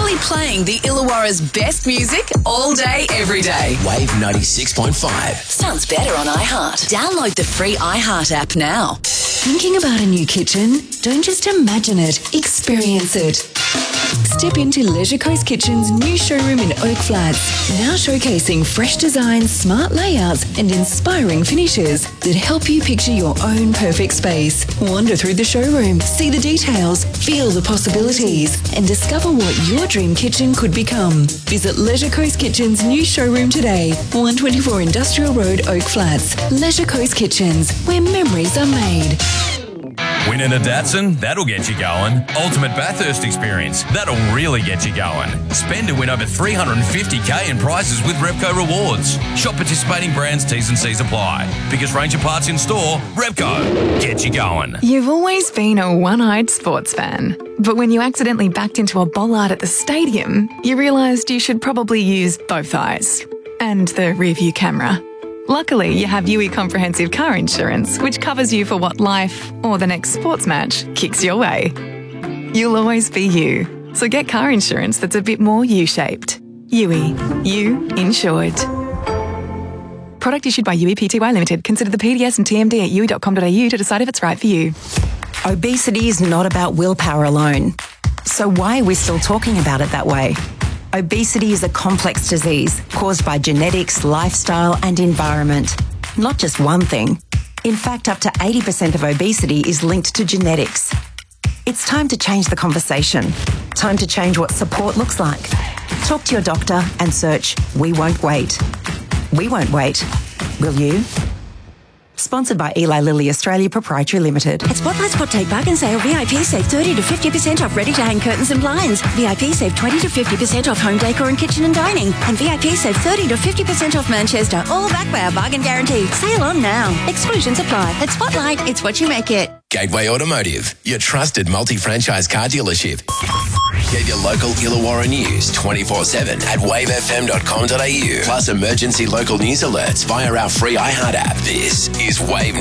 proudly playing the Illawarra's best music all day, every day. Wave 96.5. Sounds better on iHeart. Download the free iHeart app now. Thinking about a new kitchen? Don't just imagine it, experience it. Step into Leisure Coast Kitchen's new showroom in Oak Flats, now showcasing fresh designs, smart layouts and inspiring finishes that help you picture your own perfect space. Wander through the showroom, see the details, feel the possibilities and discover what your dream kitchen could become. Visit Leisure Coast Kitchen's new showroom today, 124 Industrial Road, Oak Flats. Leisure Coast Kitchens, where memories are made. Winning a Datsun? That'll get you going. Ultimate Bathurst experience? That'll really get you going. Spend to win over $350K in prizes with Repco Rewards. Shop participating brands, T's and C's apply. Biggest range of parts in store, Repco. Get you going. You've always been a one-eyed sports fan. But when you accidentally backed into a bollard at the stadium, you realised you should probably use both eyes. And the rear-view camera. Luckily, you have UE Comprehensive Car Insurance, which covers you for what life or the next sports match kicks your way. You'll always be you. So get car insurance that's a bit more U-shaped. UE. You insured. Product issued by UE Pty Limited. Consider the PDS and TMD at UE.com.au to decide if it's right for you. Obesity is not about willpower alone. So why are we still talking about it that way? Obesity is a complex disease caused by genetics, lifestyle and environment. Not just one thing. In fact, up to 80% of obesity is linked to genetics. It's time to change the conversation. Time to change what support looks like. Talk to your doctor and search We Won't Wait. We won't wait. Will you? Sponsored by Eli Lilly Australia Proprietary Limited. At Spotlight Spot Take Bargain Sale, VIP save 30 to 50% off ready-to-hang curtains and blinds. VIP save 20 to 50% off home decor and kitchen and dining. And VIP save 30 to 50% off Manchester, all backed by our bargain guarantee. Sale on now. Exclusions apply. At Spotlight, it's what you make it. Gateway Automotive, your trusted multi-franchise car dealership. Get your local Illawarra news 24/7 at wavefm.com.au. Plus emergency local news alerts via our free iHeart app. This is Wave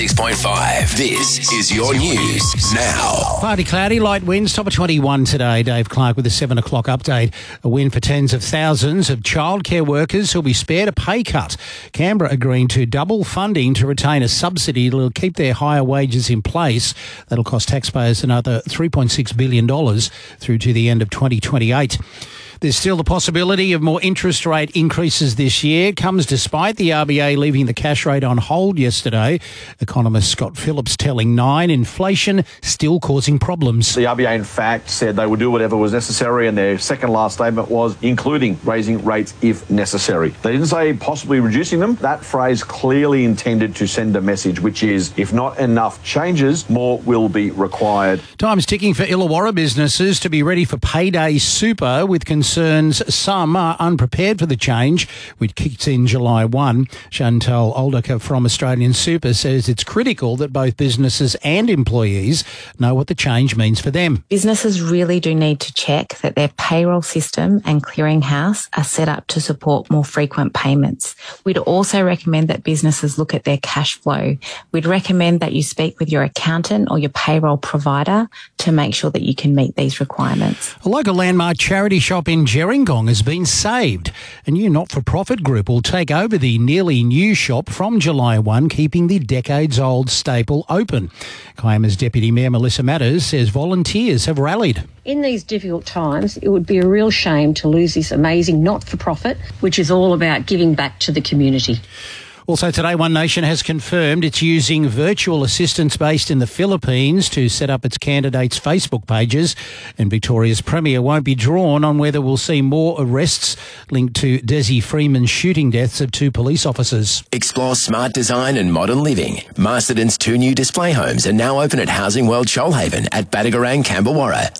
96.5. This is your news now. Partly cloudy, light winds, top of 21 today. Dave Clark with a 7 o'clock update. A win for tens of thousands of childcare workers who'll be spared a pay cut. Canberra agreeing to double funding to retain a subsidy that'll keep their higher wages in place. That'll cost taxpayers another $3.6 billion through to the end of 2028. There's still the possibility of more interest rate increases this year. It comes despite the RBA leaving the cash rate on hold yesterday. Economist Scott Phillips telling Nine inflation still causing problems. The RBA, in fact, said they would do whatever was necessary, and their second last statement was including raising rates if necessary. They didn't say possibly reducing them. That phrase clearly intended to send a message, which is if not enough changes, more will be required. Time's ticking for Illawarra businesses to be ready for payday super, with concerns some are unprepared for the change, which kicks in July 1. Chantal Oldecker from Australian Super says it's critical that both businesses and employees know what the change means for them. Businesses really do need to check that their payroll system and clearinghouse are set up to support more frequent payments. We'd also recommend that businesses look at their cash flow. We'd recommend that you speak with your accountant or your payroll provider to make sure that you can meet these requirements. A local landmark charity shop in Gerringong has been saved. A new not-for-profit group will take over the nearly new shop from July 1, keeping the decades-old staple open. Kiama's Deputy Mayor Melissa Matters says volunteers have rallied. In these difficult times, it would be a real shame to lose this amazing not-for-profit, which is all about giving back to the community. Also today, One Nation has confirmed it's using virtual assistants based in the Philippines to set up its candidates' Facebook pages, and Victoria's Premier won't be drawn on whether we'll see more arrests linked to Desi Freeman's shooting deaths of 2 police officers. Explore smart design and modern living. Masterton's 2 new display homes are now open at Housing World Shoalhaven at Badagarang, Camberwarra.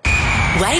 Wave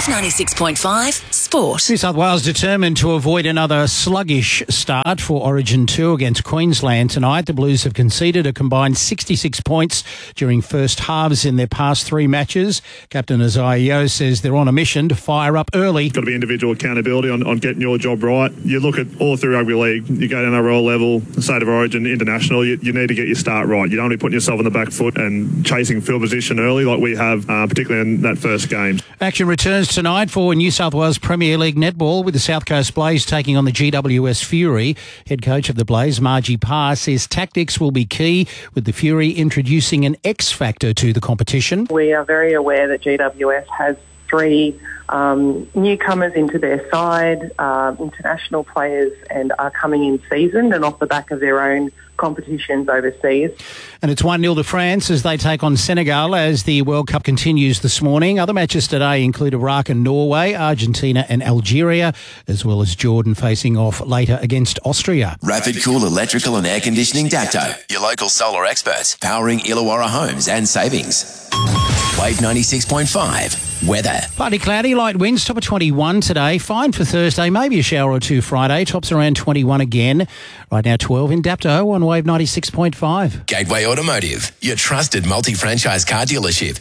96.5 Sport. New South Wales determined to avoid another sluggish start for Origin 2 against Queensland tonight. The Blues have conceded a combined 66 points during first halves in their past 3 matches. Captain Isaiah Yeo says they're on a mission to fire up early. Got to be individual accountability on getting your job right. You look at all through rugby league, you go to NRL level, State of Origin, International, you need to get your start right. You don't want to be putting yourself on the back foot and chasing field position early like we have, particularly in that first game. Action returns returns tonight for New South Wales Premier League netball with the South Coast Blaze taking on the GWS Fury. Head coach of the Blaze, Margie Parr, says tactics will be key, with the Fury introducing an X factor to the competition. We are very aware that GWS has 3 newcomers into their side, international players, and are coming in seasoned and off the back of their own competitions overseas. And it's 1-0 to France as they take on Senegal as the World Cup continues this morning. Other matches today include Iraq and Norway, Argentina and Algeria, as well as Jordan facing off later against Austria. Rapid Cool Electrical and Air Conditioning Dacto, your local solar experts, powering Illawarra homes and savings. Wave 96.5. Weather. Partly cloudy, light winds, top of 21 today. Fine for Thursday, maybe a shower or two Friday. Tops around 21 again. Right now 12 in Dapto on Wave 96.5. Gateway Automotive, your trusted multi-franchise car dealership.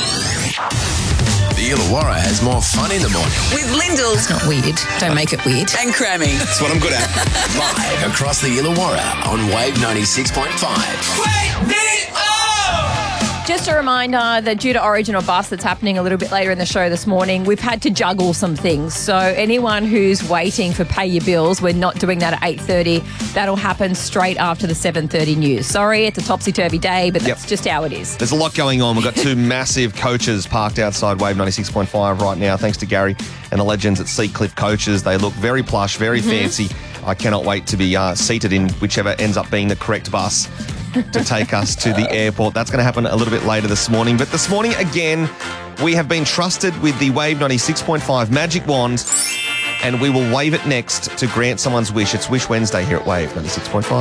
The Illawarra has more fun in the morning. With Lyndall. It's not weird. Don't make it weird. And Crammy. That's what I'm good at. Live across the Illawarra on Wave 96.5. Wake me up! Just a reminder that due to Origin or Bus that's happening a little bit later in the show this morning, we've had to juggle some things. So anyone who's waiting for Pay Your Bills, we're not doing that at 8:30. That'll happen straight after the 7:30 news. Sorry, it's a topsy-turvy day, but that's just how it is. There's a lot going on. We've got 2 massive coaches parked outside Wave 96.5 right now, thanks to Gary and the legends at Seacliff Coaches. They look very plush, very fancy. I cannot wait to be seated in whichever ends up being the correct bus to take us to the airport. That's going to happen a little bit later this morning. But this morning, again, we have been trusted with the Wave 96.5 magic wand, and we will wave it next to grant someone's wish. It's Wish Wednesday here at Wave 96.5.